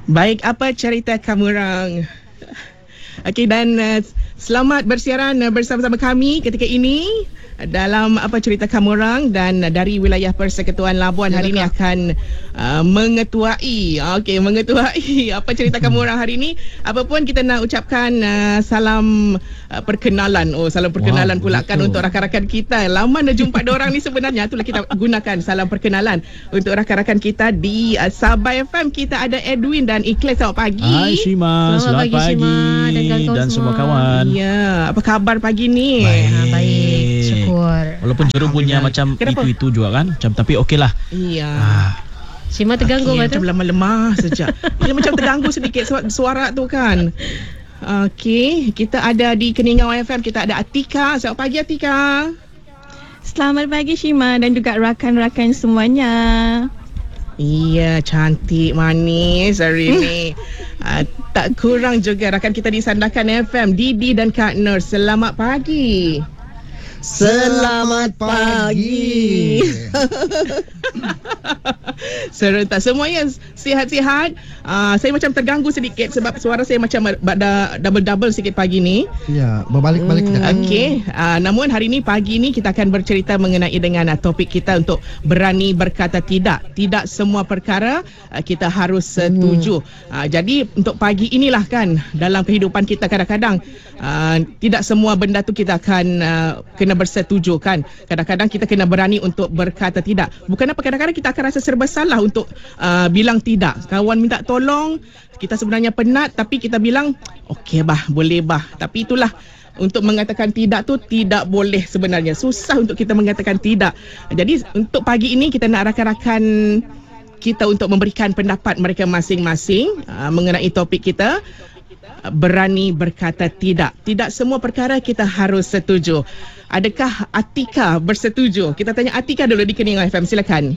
Baik, apa cerita kamu orang? Okey, dan selamat bersiaran bersama-sama kami ketika ini dalam apa cerita kamu orang, dan dari wilayah Persekutuan Labuan hari ini akan mengetuai apa cerita kamu orang hari ini. Apapun kita nak ucapkan salam perkenalan. Salam perkenalan pula kan untuk rakan-rakan kita. Lama nak jumpa diorang ni sebenarnya. Itulah kita gunakan salam perkenalan untuk rakan-rakan kita di Sabah FM. Kita ada Edwin dan Ikhlas. Selamat pagi. Hai Shima, selamat pagi Shima dan semua kawan. Ya, apa khabar pagi ni? Baik. Syukur. Walaupun Jerung punya macam itu juga kan, macam tapi okeylah. Iya. Shima terganggu macam lemah-lemah saja. Dia macam terganggu sedikit suara tu kan. Okey, kita ada di Keningau FM, kita ada Atika. Selamat pagi Atika. Selamat pagi Shima dan juga rakan-rakan semuanya. Iya, cantik, manis hari ni. Tak kurang juga rakan kita di Sandakan FM, Didi dan Kak Nur. Selamat pagi. Selamat pagi. Serentak semuanya sihat-sihat. Saya macam terganggu sedikit sebab suara saya macam ada double-double sikit pagi ni. Ya, berbalik-balik. Okey, namun hari ni pagi ni kita akan bercerita mengenai dengan topik kita untuk berani berkata tidak. Tidak semua perkara kita harus setuju. Jadi untuk pagi inilah kan, dalam kehidupan kita kadang-kadang tidak semua benda tu kita akan kena bersetuju kan. Kadang-kadang kita kena berani untuk berkata tidak. Bukan apa, kadang-kadang kita akan rasa serba salah untuk bilang tidak. Kawan minta tolong, kita sebenarnya penat tapi kita bilang okey bah, boleh bah. Tapi itulah, untuk mengatakan tidak tu tidak boleh sebenarnya. Susah untuk kita mengatakan tidak. Jadi untuk pagi ini kita nak rakan-rakan kita untuk memberikan pendapat mereka masing-masing mengenai topik kita, berani berkata tidak. Tidak semua perkara kita harus setuju. Adakah Atika bersetuju? Kita tanya Atika dulu di Keningau FM. Silakan.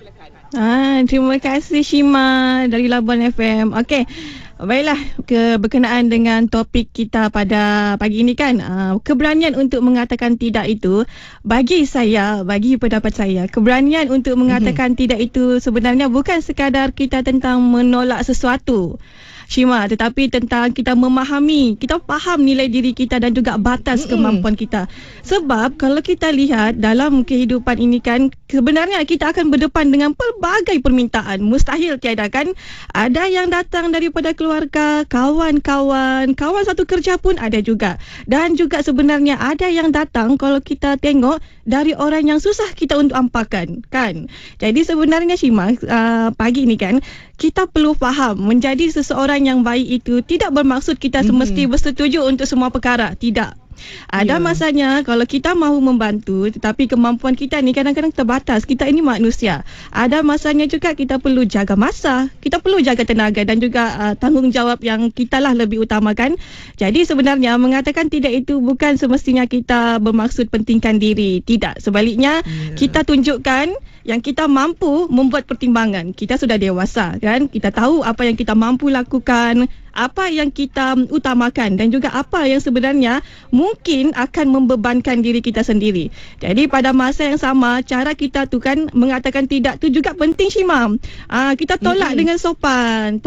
Terima kasih Shima dari Labuan FM. Okey. Baiklah, berkenaan dengan topik kita pada pagi ini kan, keberanian untuk mengatakan tidak itu, bagi pendapat saya, keberanian untuk mengatakan tidak itu sebenarnya bukan sekadar kita tentang menolak sesuatu, Shima, tetapi tentang kita memahami, kita faham nilai diri kita dan juga batas kemampuan kita. Sebab kalau kita lihat dalam kehidupan ini kan, sebenarnya kita akan berdepan dengan pelbagai permintaan. Mustahil tiada kan. Ada yang datang daripada keluarga, kawan-kawan, kawan satu kerja pun ada juga. Dan juga sebenarnya ada yang datang kalau kita tengok dari orang yang susah kita untuk ampakan kan. Jadi sebenarnya Shima, pagi ni kan, kita perlu faham menjadi seseorang yang baik itu tidak bermaksud kita semesti bersetuju untuk semua perkara. Tidak. Ada masanya kalau kita mahu membantu tetapi kemampuan kita ni kadang-kadang terbatas. Kita ini manusia. Ada masanya juga kita perlu jaga masa, kita perlu jaga tenaga dan juga tanggungjawab yang kita lah lebih utamakan. Jadi sebenarnya mengatakan tidak itu bukan semestinya kita bermaksud pentingkan diri. Tidak, sebaliknya kita tunjukkan yang kita mampu membuat pertimbangan. Kita sudah dewasa kan, kita tahu apa yang kita mampu lakukan, apa yang kita utamakan dan juga apa yang sebenarnya mungkin akan membebankan diri kita sendiri. Jadi pada masa yang sama, cara kita tu kan mengatakan tidak tu juga penting Shima. Kita tolak dengan sopan,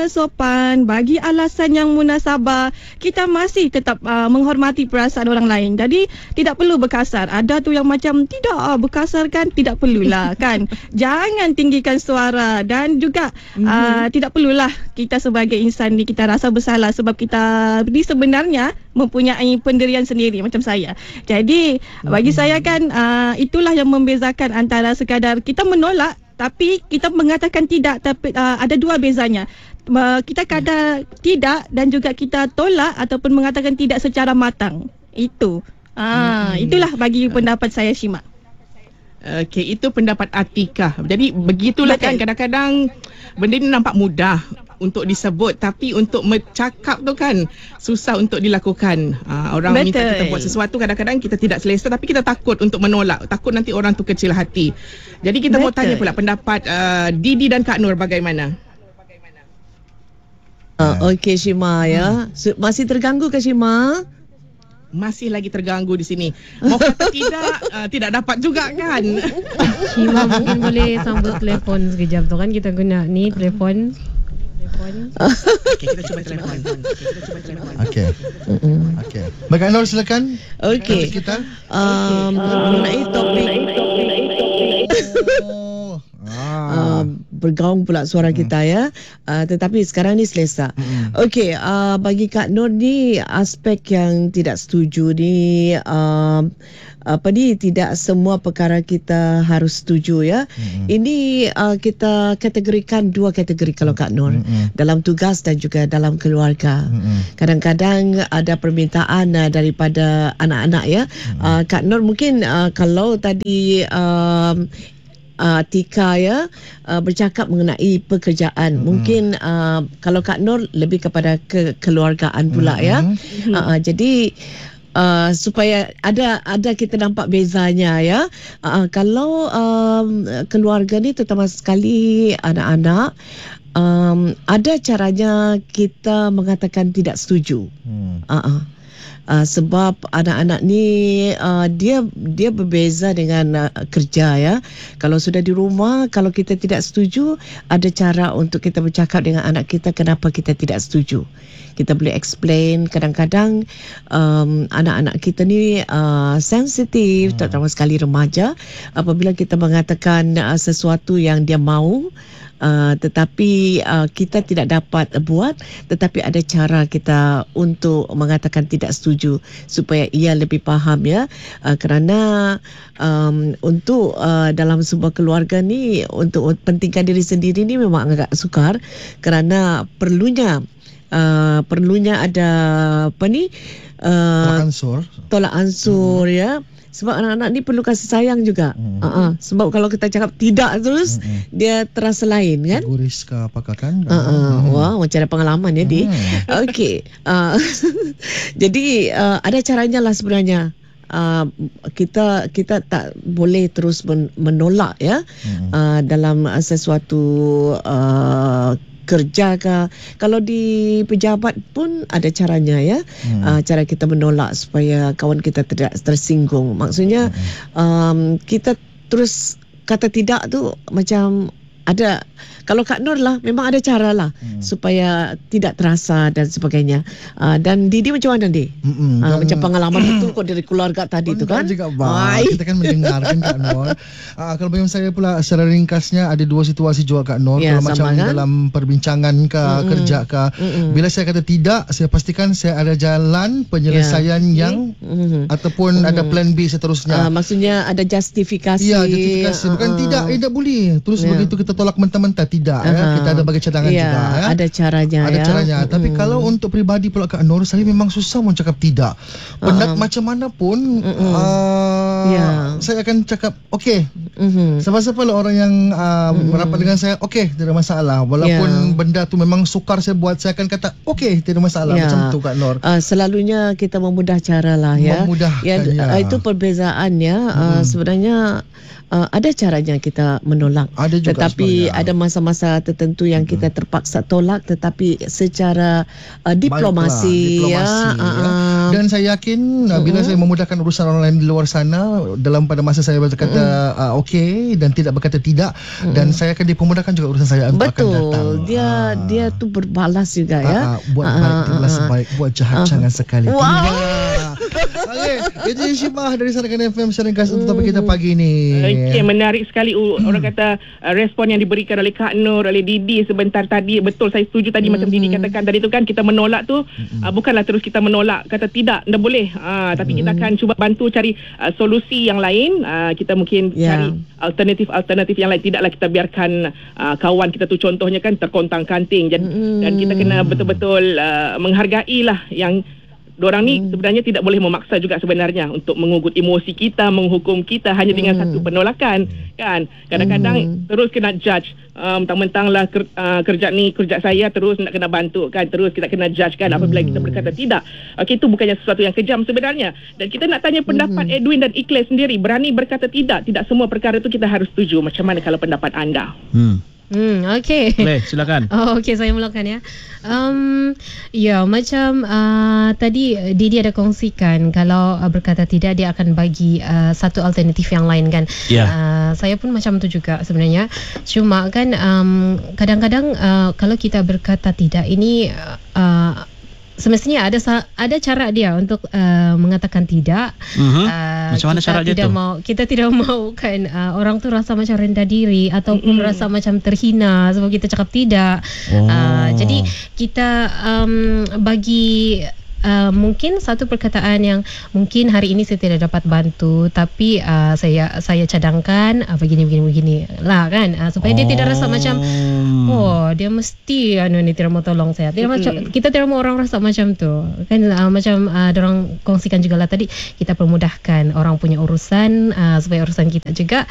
bagi alasan yang munasabah. Kita masih tetap menghormati perasaan orang lain. Jadi tidak perlu berkasar. Ada tu yang macam tidak berkasar kan, tidak perlulah kan. Jangan tinggikan suara dan juga tidak perlulah kita sebagai insan ni kita rasa bersalah sebab kita ni sebenarnya mempunyai pendirian sendiri macam saya. Jadi bagi saya kan itulah yang membezakan antara sekadar kita menolak tapi kita mengatakan tidak. Tapi ada dua bezanya. Kita kata tidak dan juga kita tolak ataupun mengatakan tidak secara matang. Itu. Itulah bagi pendapat saya Shima. Okey, itu pendapat Atika. Jadi begitulah kan, kadang-kadang benda ni nampak mudah untuk disebut tapi untuk bercakap tu kan susah untuk dilakukan. Orang minta kita buat sesuatu, kadang-kadang kita tidak selesa tapi kita takut untuk menolak, takut nanti orang tu kecil hati. Jadi kita mau tanya pula pendapat Didi dan Kak Nur bagaimana? Okey Shima ya. Masih terganggu ke Shima? Masih lagi terganggu di sini. Mau kata tidak dapat juga kan. Shima mungkin boleh sambut telefon sekejap tu kan, kita guna ni telefon. Okey, kita cuba telefon. Okey. Okey. Baik, Kak Nur silakan. Okey. Topik kita. Mengenai topik bergaung pula suara kita ya. Tetapi sekarang ni selesa. Okey, bagi Kak Nur ni aspek yang tidak setuju ni tidak semua perkara kita harus setuju ya. Ini kita kategorikan dua kategori kalau Kak Nur. Dalam tugas dan juga dalam keluarga. Kadang-kadang ada permintaan daripada anak-anak ya. Kak Nur mungkin kalau tadi Tika ya bercakap mengenai pekerjaan. Mungkin kalau Kak Nur lebih kepada kekeluargaan pula ya. Jadi supaya ada kita nampak bezanya ya. Kalau keluarga ni terutama sekali anak-anak, ada caranya kita mengatakan tidak setuju. Sebab anak-anak ni dia berbeza dengan kerja ya. Kalau sudah di rumah, kalau kita tidak setuju, ada cara untuk kita bercakap dengan anak kita kenapa kita tidak setuju. Kita boleh explain. Kadang-kadang anak-anak kita ni sensitif, terutama sekali remaja. Apabila kita mengatakan sesuatu yang dia mahu, tetapi kita tidak dapat buat, tetapi ada cara kita untuk mengatakan tidak setuju supaya ia lebih faham ya. Kerana untuk dalam sebuah keluarga ni, untuk pentingkan diri sendiri ni memang agak sukar, kerana perlunya ada tolak ansur ya. Sebab anak-anak ni perlu kasih sayang juga. Sebab kalau kita cakap tidak terus, dia terasa lain kan. Guris ke apakah kan? Wah, macam ada pengalaman ya dia. Okey. Jadi ada caranya lah sebenarnya. Kita tak boleh terus menolak ya dalam sesuatu kerja ke. Kalau di pejabat pun ada caranya ya. Cara kita menolak supaya kawan kita tidak tersinggung. Maksudnya kita terus kata tidak tu macam ada. Kalau Kak Nur lah memang ada cara lah supaya tidak terasa dan sebagainya. Dan Didi macam mana Di? Macam pengalaman betul kok dari keluarga tadi tu kan. Juga, kita kan mendengarkan Kak Nur. Kalau bagi saya pula secara ringkasnya ada dua situasi juga Kak Nur. Ya, kalau macam kan? dalam perbincangan ke kerja ke, bila saya kata tidak, saya pastikan saya ada jalan penyelesaian yang ataupun ada plan B seterusnya. Maksudnya ada justifikasi. Ya, justifikasi. Bukan tidak boleh. Terus begitu kita tolak mentah-mentah tidak ya. Kita ada bagi cadangan juga ya. Ada caranya. Ada caranya. Tapi kalau untuk peribadi pula Kak Nur, saya memang susah mau cakap tidak. Macam mana pun saya akan cakap okey. Siapa-siapa lah orang yang merapat dengan saya, okey, tidak ada masalah. Walaupun benda tu memang sukar saya buat, saya akan kata okey, tidak ada masalah. Macam tu Kak Nur. Selalunya kita memudah cara lah ya. Memudahkan itu perbezaan ya. Sebenarnya ada caranya kita menolak. Ada juga tetapi ada masa-masa tertentu yang kita terpaksa tolak, tetapi secara diplomasi ya. Dan saya yakin bila saya memudahkan urusan orang lain di luar sana, dalam pada masa saya berkata okey dan tidak berkata tidak, dan saya akan dipermudahkan juga urusan saya untuk akan datang. Dia tu berbalas juga ya. Buat baik balas baik, buat jahat jangan sekali. Okey, itu Syimah dari Sarangan FM Sarangan untuk topik kita pagi ni. Okey, menarik sekali orang kata respon yang diberikan oleh Kak Nur, oleh Didi sebentar tadi. Betul, saya setuju tadi macam Didi katakan tadi tu kan, kita menolak tu bukanlah terus kita menolak kata tidak, dah boleh. Tapi kita akan cuba bantu cari solusi yang lain. Kita mungkin cari alternatif yang lain. Tidaklah kita biarkan kawan kita tu contohnya kan terkontang-kanting. Dan kita kena betul-betul menghargailah yang diorang ni sebenarnya tidak boleh memaksa juga sebenarnya untuk mengugut emosi kita, menghukum kita hanya dengan satu penolakan kan. Kadang-kadang terus kena judge, mentang-mentang lah kerja saya terus nak kena bantu kan, terus kita kena judge kan apabila kita berkata tidak. Okey, itu bukannya sesuatu yang kejam sebenarnya. Dan kita nak tanya pendapat Edwin dan Ikhlas sendiri, berani berkata tidak semua perkara itu kita harus setuju. Macam mana kalau pendapat anda? Okay. Boleh, silakan. Okay, saya mulakan ya. Ya, macam tadi Didi ada kongsikan kalau berkata tidak dia akan bagi satu alternatif yang lain kan. Saya pun macam tu juga sebenarnya. Cuma kan kadang-kadang kalau kita berkata tidak ini semestinya ada cara dia untuk mengatakan tidak. Macam mana cara dia tu? Kita tidak mau kan orang tu rasa macam rendah diri ataupun rasa macam terhina sebab kita cakap tidak. Jadi kita bagi mungkin satu perkataan yang mungkin hari ini saya tidak dapat bantu, tapi saya cadangkan begini lah kan, supaya dia tidak rasa macam dia mesti ni tidak mau tolong saya. Kita tidak mau orang rasa macam tu kan. Macam dorang kongsikan juga lah tadi, kita permudahkan orang punya urusan supaya urusan kita juga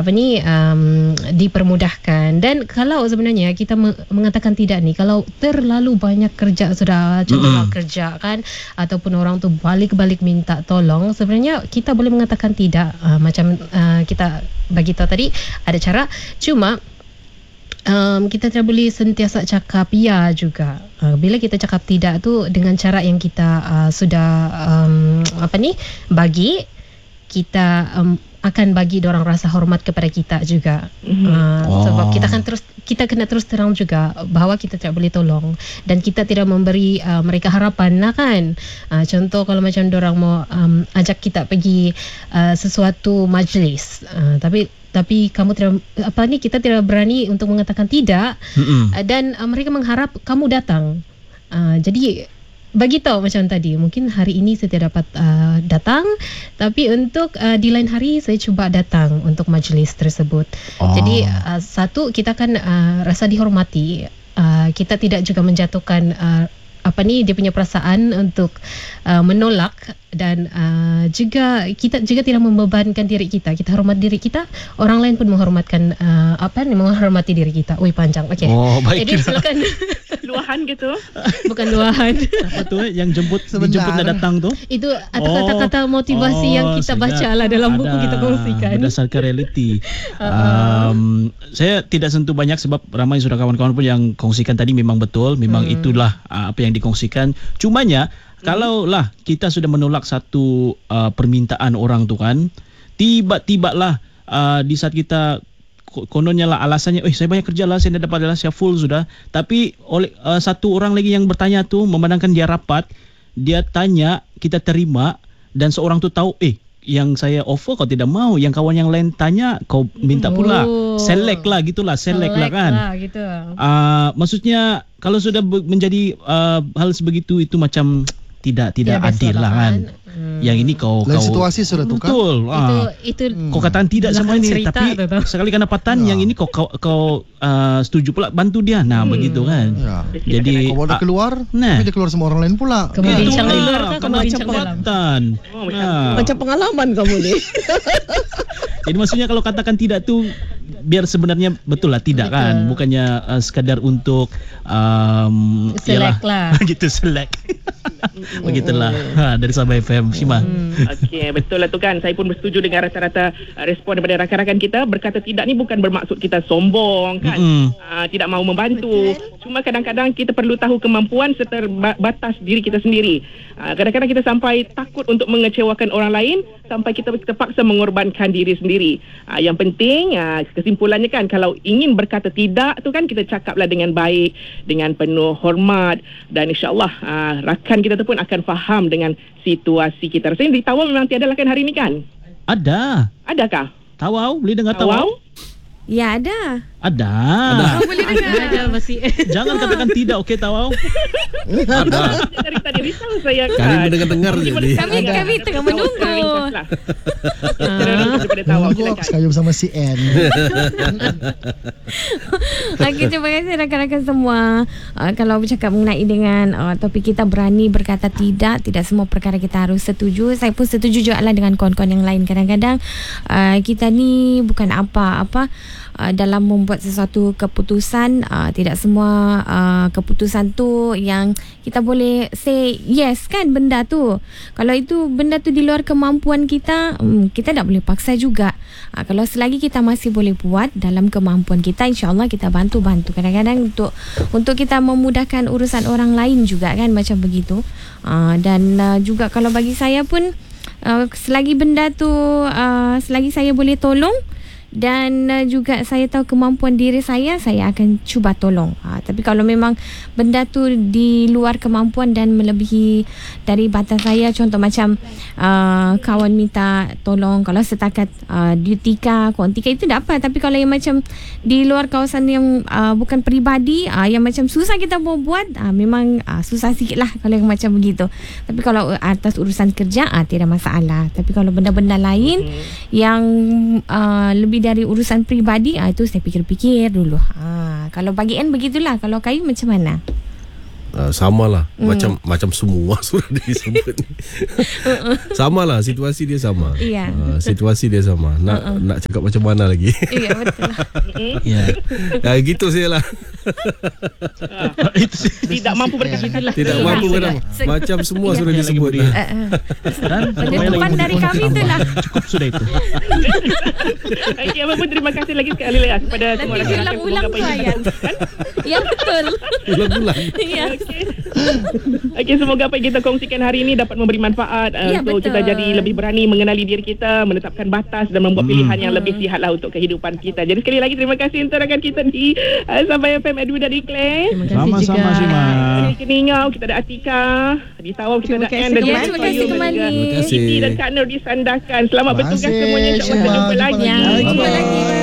dipermudahkan. Dan kalau sebenarnya kita mengatakan tidak ni, kalau terlalu banyak kerja sudah contohnya kerja kan, ataupun orang tu balik-balik minta tolong, sebenarnya kita boleh mengatakan tidak. Macam kita bagi tahu tadi ada cara, cuma kita tidak boleh sentiasa cakap ya juga. Bila kita cakap tidak tu dengan cara yang kita sudah bagi, kita akan bagi orang rasa hormat kepada kita juga. Sebab kita kena terus terang juga bahawa kita tidak boleh tolong dan kita tidak memberi mereka harapan lah kan. Contoh kalau macam dorang mau ajak kita pergi sesuatu majlis, tapi kamu tidak kita tidak berani untuk mengatakan tidak, dan mereka mengharap kamu datang. Jadi bagi tahu macam tadi, mungkin hari ini saya tidak dapat datang, tapi untuk di lain hari saya cuba datang untuk majlis tersebut. Jadi satu, kita kan rasa dihormati, kita tidak juga menjatuhkan dia punya perasaan untuk menolak, dan juga kita juga tidak membebankan diri kita. Kita hormat diri kita, orang lain pun menghormatkan menghormati diri kita. Panjang. Okey. Baik. Jadi silakan. Luahan gitu. Bukan luahan. Apa tu yang dijemput dan datang tu? Itu kata-kata motivasi yang kita baca lah dalam buku kita kongsikan. Berdasarkan realiti. Saya tidak sentuh banyak sebab ramai sudah kawan-kawan pun yang kongsikan tadi memang betul, memang itulah apa yang dikongsikan. Cumanya kalau lah kita sudah menolak satu permintaan orang tu kan, tiba-tiba lah di saat kita kononnya lah alasannya, saya banyak kerja lah, saya tidak dapat, saya full sudah. Tapi oleh satu orang lagi yang bertanya tu, memandangkan dia rapat, dia tanya, kita terima, dan seorang tu tahu, yang saya offer kau tidak mau, yang kawan yang lain tanya kau minta pula. Select lah gitulah, select lah kan. Gitu. Maksudnya kalau sudah menjadi hal sebegitu, itu macam tidak adil lah kan. Yang ini kau situasi sudah tukar. Betul. Itu kau katakan tidak sama ini, tapi sekali kena patan yang ini kau setuju pula bantu dia. Begitu kan. Jadi kau bawa keluar, tapi dia keluar sama orang lain pula. Kamu bincang di luar kan, kamu bincang dalam. Macam pengalaman kamu ni. Jadi maksudnya kalau katakan tidak tu biar sebenarnya betul lah tidak kan, bukannya sekadar untuk select lah. Gitu select. Begitulah dari Sabah FM Shima. Okey, betul lah tu kan. Saya pun bersetuju dengan rata-rata respon daripada rakan-rakan kita. Berkata tidak ni bukan bermaksud kita sombong kan, tidak mahu membantu. Cuma kadang-kadang kita perlu tahu kemampuan serta batas diri kita sendiri. Kadang-kadang kita sampai takut untuk mengecewakan orang lain, sampai kita terpaksa mengorbankan diri sendiri. Yang penting kesimpulannya kan, kalau ingin berkata tidak tu kan, kita cakaplah dengan baik, dengan penuh hormat, dan insyaAllah rakan kita tu pun akan faham dengan situasi kita. Rasanya di Tawau memang tiada lah kan hari ni kan? Adakah? Tawau, boleh dengar Tawau? Ya, ada. Ada. Boleh dengar. Ada masih. Jangan katakan tidak, okey Tawau? Ada. Dari tadi risau saya kan. Kami mendengar jadi. Kami tengah menunggu. Menunggu sekali bersama CN. Okey, terima kasih rakan-rakan semua. Kalau bercakap mengenai dengan topik kita, berani berkata tidak semua perkara kita harus setuju. Saya pun setuju juga lah dengan kawan-kawan yang lain. Kadang-kadang kita ni bukan apa-apa dalam membuat sesuatu keputusan, tidak semua keputusan tu yang kita boleh say yes kan benda tu. Kalau itu benda tu di luar kemampuan kita, kita tak boleh paksa juga. Kalau selagi kita masih boleh buat dalam kemampuan kita, insya-Allah kita bantu-bantu. Kadang-kadang untuk kita memudahkan urusan orang lain juga kan, macam begitu. Dan juga kalau bagi saya pun, selagi benda tu selagi saya boleh tolong dan juga saya tahu kemampuan diri saya akan cuba tolong. Tapi kalau memang benda tu di luar kemampuan dan melebihi dari batas saya, contoh macam kawan minta tolong, kalau setakat dutika, kuantika itu tak apa. Tapi kalau yang macam di luar kawasan yang bukan peribadi, yang macam susah kita mau buat, memang susah sikit lah kalau yang macam begitu. Tapi kalau atas urusan kerja, tidak masalah. Tapi kalau benda-benda lain yang lebih dari urusan peribadi, itu saya fikir-fikir dulu. Kalau bagian begitulah. Kalau kayu macam mana? Samalah, macam semua sudah disebut. Samalah, situasi dia sama. Iya. Situasi dia sama. Nak cakap macam mana lagi? Iya, betul. Ya, gitu saya lah. Tidak mampu berkata lah. Tidak mampu berkata. Macam semua sudah disebut. Penutupan dari kami itulah. Cukup sudah itu. Okey, apa pun terima kasih lagi sekali lah kepada semua rakan-rakan. Ulang-ulang tu ayat. Ya, betul. Ulang-ulang. Ya. Okey, semoga apa yang kita kongsikan hari ini dapat memberi manfaat untuk kita jadi lebih berani mengenali diri kita, menetapkan batas dan membuat pilihan yang lebih sihat lah untuk kehidupan kita. Jadi sekali lagi terima kasih untuk rakan kita di Sabah FM, Edwin dan Claire. Sama-sama Shima. Di Keningau kita ada Atika, di Tawau kita ada Anne dan terima kasih kembali. Siti dan Kak Nur di Sandakan. Selamat bertugas semuanya, insya-Allah kita jumpa lagi. Jumpa lagi.